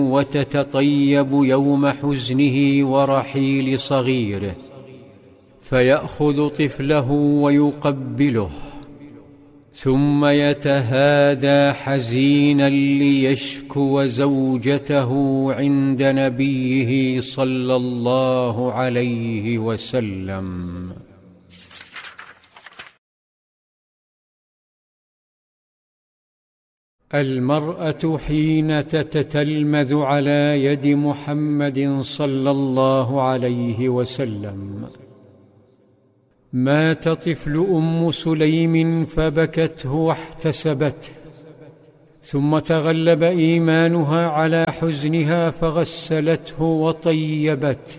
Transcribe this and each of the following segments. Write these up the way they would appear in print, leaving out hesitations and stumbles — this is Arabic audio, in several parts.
وتتطيب يوم حزنه ورحيل صغيره، فيأخذ طفله ويقبله، ثم يتهادى حزينا ليشكو زوجته عند نبيه صلى الله عليه وسلم. المرأة حين تتتلمذ على يد محمد صلى الله عليه وسلم. مات طفل أم سليم فبكته واحتسبته، ثم تغلب إيمانها على حزنها فغسلته وطيبته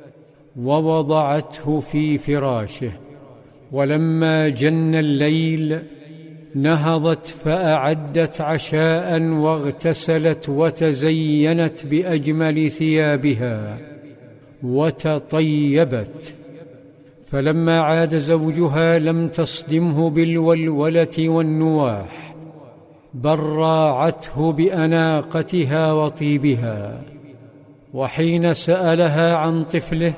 ووضعته في فراشه، ولما جن الليل نهضت فأعدت عشاء واغتسلت وتزينت بأجمل ثيابها وتطيبت، فلما عاد زوجها لم تصدمه بالولولة والنواح، بل راعته بأناقتها وطيبها، وحين سألها عن طفله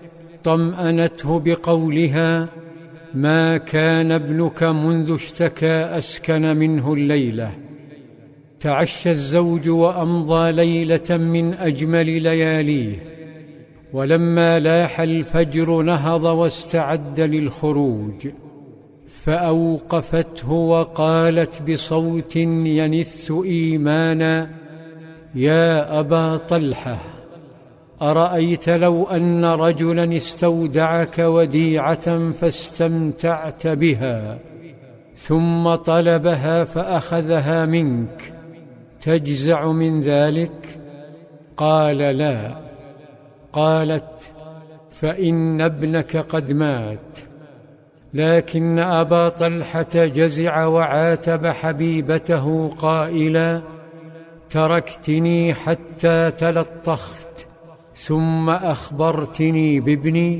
طمأنته بقولها: ما كان ابنك منذ اشتكى أسكن منه الليلة. تعشى الزوج وأمضى ليلة من أجمل لياليه، ولما لاح الفجر نهض واستعد للخروج، فأوقفته وقالت بصوت ينث إيمانا: يا أبا طلحة، أرأيت لو أن رجلا استودعك وديعة فاستمتعت بها ثم طلبها فأخذها منك، تجزع من ذلك؟ قال: لا. قالت: فإن ابنك قد مات. لكن أبا طلحة جزع وعاتب حبيبته قائلا: تركتني حتى تلطخت ثم أخبرتني بابني؟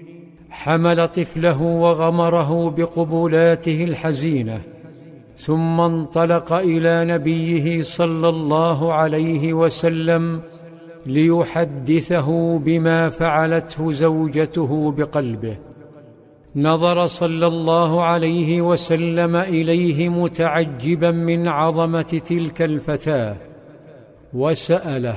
حمل طفله وغمره بقبلاته الحزينة، ثم انطلق إلى نبيه صلى الله عليه وسلم ليحدثه بما فعلته زوجته بقلبه. نظر صلى الله عليه وسلم إليه متعجبا من عظمة تلك الفتاة، وسأله: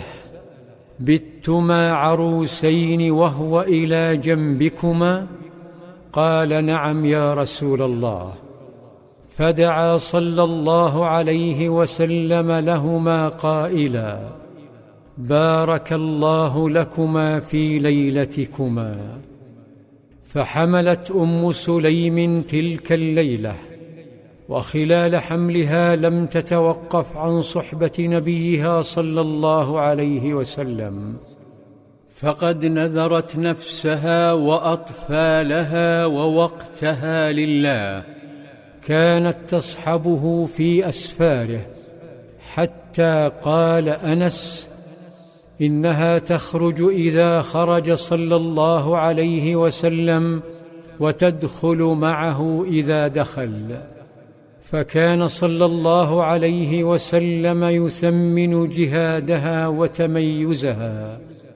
بتما عروسين وهو إلى جنبكما؟ قال: نعم يا رسول الله. فدعا صلى الله عليه وسلم لهما قائلا: بارك الله لكما في ليلتكما. فحملت أم سليم تلك الليلة، وخلال حملها لم تتوقف عن صحبة نبيها صلى الله عليه وسلم، فقد نذرت نفسها وأطفالها ووقتها لله. كانت تصحبه في أسفاره، حتى قال أنس: إنها تخرج إذا خرج صلى الله عليه وسلم، وتدخل معه إذا دخل. فكان صلى الله عليه وسلم يثمن جهادها وتميزها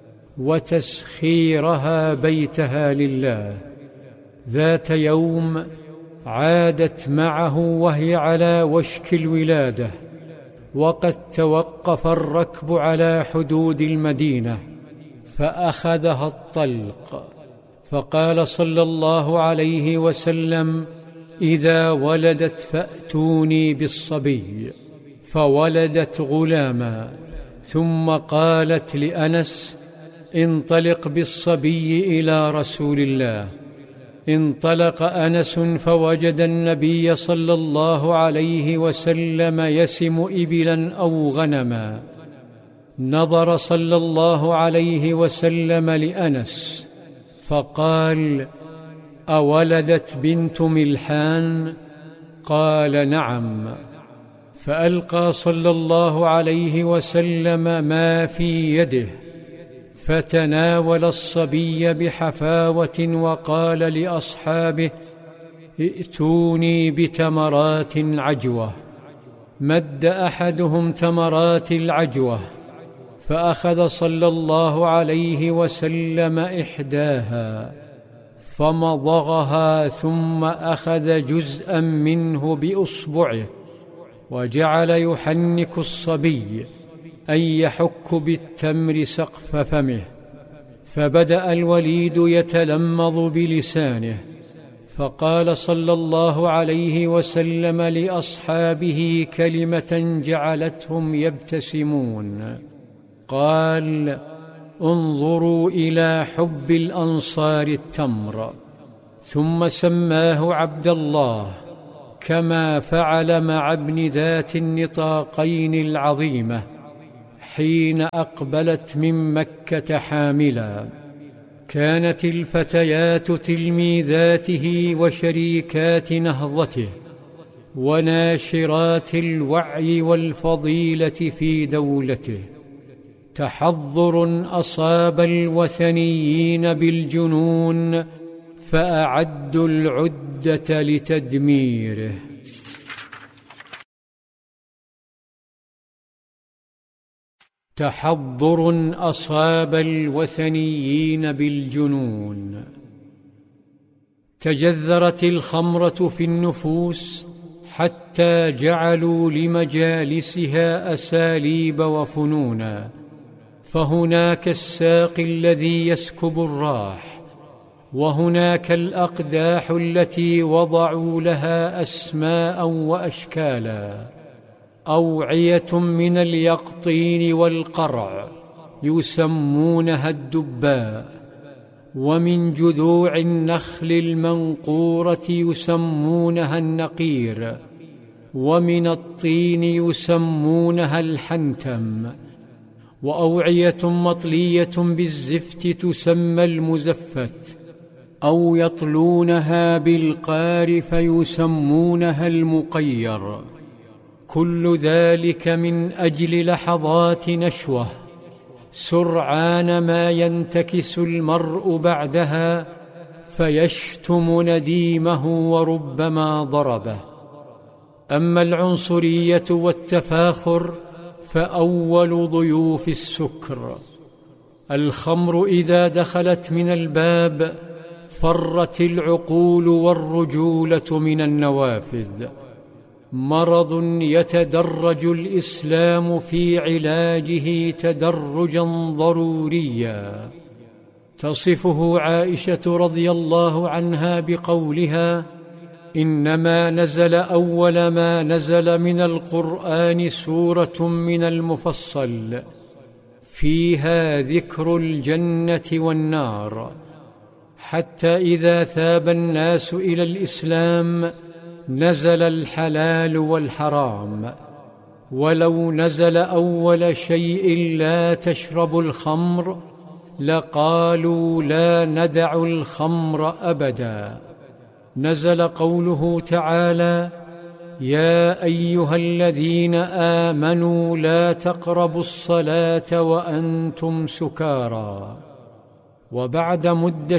وتسخيرها بيتها لله. ذات يوم عادت معه وهي على وشك الولادة، وقد توقف الركب على حدود المدينة، فأخذها الطلق، فقال صلى الله عليه وسلم: إذا ولدت فأتوني بالصبي. فولدت غلاما، ثم قالت لأنس: انطلق بالصبي إلى رسول الله. انطلق أنس فوجد النبي صلى الله عليه وسلم يسم إبلا أو غنما. نظر صلى الله عليه وسلم لأنس فقال: أولدت بنت ملحان؟ قال: نعم. فألقى صلى الله عليه وسلم ما في يده، فتناول الصبي بحفاوة وقال لأصحابه: ائتوني بتمرات عجوة. مد أحدهم تمرات العجوة، فأخذ صلى الله عليه وسلم إحداها فمضغها، ثم أخذ جزءا منه بإصبعه وجعل يحنك الصبي، أي يحك بالتمر سقف فمه. فبدأ الوليد يتلمض بلسانه، فقال صلى الله عليه وسلم لأصحابه كلمة جعلتهم يبتسمون، قال: انظروا إلى حب الأنصار التمر. ثم سماه عبد الله، كما فعل مع ابن ذات النطاقين العظيمة حين أقبلت من مكة حاملا. كانت الفتيات تلميذاته وشريكات نهضته وناشرات الوعي والفضيلة في دولته. تحضر أصاب الوثنيين بالجنون، فأعدوا العدة لتدميره. تحضر أصاب الوثنيين بالجنون. تجذرت الخمرة في النفوس حتى جعلوا لمجالسها أساليب وفنونا، فهناك الساقي الذي يسكب الراح، وهناك الأقداح التي وضعوا لها أسماء وأشكالا، أوعية من اليقطين والقرع يسمونها الدباء، ومن جذوع النخل المنقورة يسمونها النقير، ومن الطين يسمونها الحنتم، وأوعية مطلية بالزفت تسمى المزفت، أو يطلونها بالقار فيسمونها المقير. كل ذلك من أجل لحظات نشوة سرعان ما ينتكس المرء بعدها فيشتم نديمه وربما ضربه. أما العنصرية والتفاخر فأول ضيوف السكر. الخمر إذا دخلت من الباب فرت العقول والرجولة من النوافذ. مرض يتدرج الإسلام في علاجه تدرجا ضروريا. تصفه عائشة رضي الله عنها بقولها: إنما نزل أول ما نزل من القرآن سورة من المفصل فيها ذكر الجنة والنار، حتى إذا ثاب الناس إلى الإسلام نزل الحلال والحرام. ولو نزل أول شيء لا تشربوا الخمر لقالوا لا ندع الخمر أبدا. نزل قوله تعالى: يا أيها الذين آمنوا لا تقربوا الصلاة وأنتم سكارى. وبعد مدة